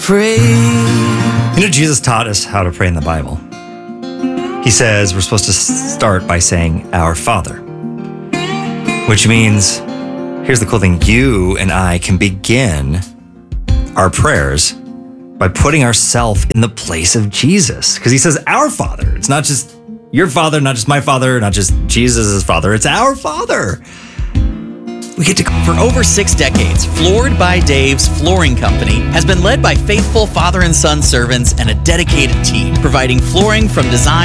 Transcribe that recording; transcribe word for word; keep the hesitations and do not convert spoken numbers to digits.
Pray. You know, Jesus taught us how to pray in the Bible. He says we're supposed to start by saying, Our Father. Which means, here's the cool thing, you and I can begin our prayers by putting ourselves in the place of Jesus. Because he says, Our Father. It's not just your father, not just my father, not just Jesus' father. It's our Father. We get to... For over six decades, Floored by Dave's Flooring Company has been led by faithful father and son servants and a dedicated team, providing flooring from design